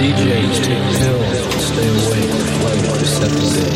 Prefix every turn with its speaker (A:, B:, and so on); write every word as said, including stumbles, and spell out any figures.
A: D Js take pills and stay awake to play for seven days.